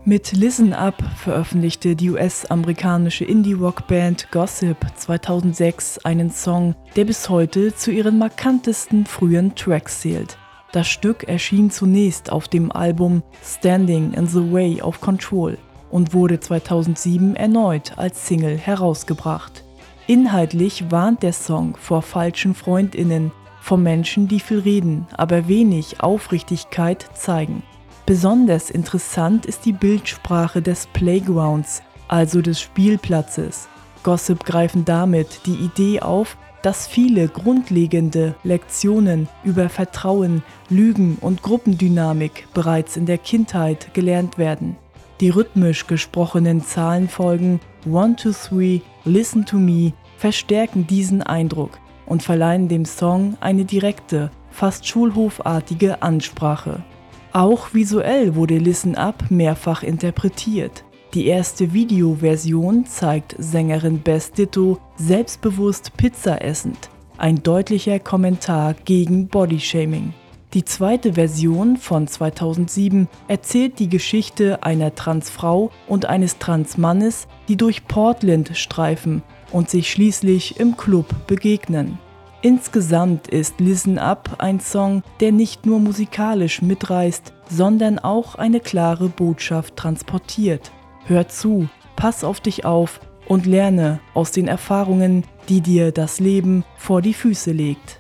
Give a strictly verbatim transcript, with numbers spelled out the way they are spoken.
Mit Listen Up veröffentlichte die U S-amerikanische Indie-Rock-Band Gossip zweitausendsechs einen Song, der bis heute zu ihren markantesten frühen Tracks zählt. Das Stück erschien zunächst auf dem Album Standing in the Way of Control und wurde zweitausendsieben erneut als Single herausgebracht. Inhaltlich warnt der Song vor falschen FreundInnen, vor Menschen, die viel reden, aber wenig Aufrichtigkeit zeigen. Besonders interessant ist die Bildsprache des Playgrounds, also des Spielplatzes. Gossip greifen damit die Idee auf, dass viele grundlegende Lektionen über Vertrauen, Lügen und Gruppendynamik bereits in der Kindheit gelernt werden. Die rhythmisch gesprochenen Zahlenfolgen one two three, Listen to Me verstärken diesen Eindruck und verleihen dem Song eine direkte, fast schulhofartige Ansprache. Auch visuell wurde Listen Up mehrfach interpretiert. Die erste Videoversion zeigt Sängerin Bess Ditto selbstbewusst Pizza essend, ein deutlicher Kommentar gegen Bodyshaming. Die zweite Version von zweitausendsieben erzählt die Geschichte einer Transfrau und eines Transmannes, die durch Portland streifen und sich schließlich im Club begegnen. Insgesamt ist Listen Up ein Song, der nicht nur musikalisch mitreißt, sondern auch eine klare Botschaft transportiert. Hör zu, pass auf dich auf und lerne aus den Erfahrungen, die dir das Leben vor die Füße legt.